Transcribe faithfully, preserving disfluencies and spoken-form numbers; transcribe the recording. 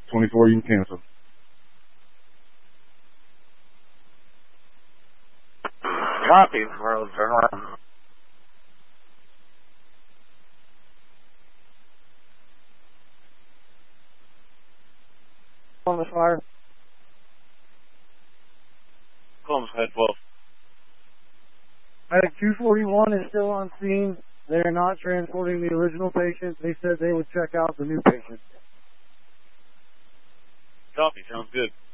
twenty-four, you can cancel. Copy, World, turn around. On the fire. Columbus, head twelve. Medic two forty-one is still on scene. They are not transporting the original patient. They said they would check out the new patient. Copy, sounds good.